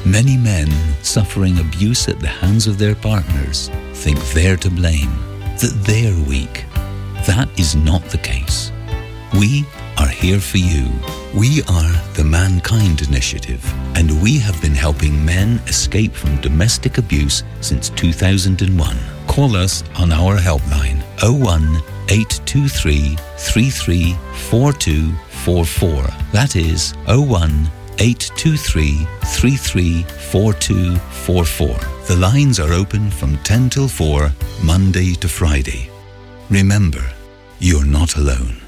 Many men suffering abuse at the hands of their partners think they're to blame, that they're weak. That is not the case. We are here for you. We are the Mankind Initiative, and we have been helping men escape from domestic abuse since 2001. Call us on our helpline 01 823 334244. That is 01 823 334244. The lines are open from 10 till 4, Monday to Friday. Remember, you're not alone.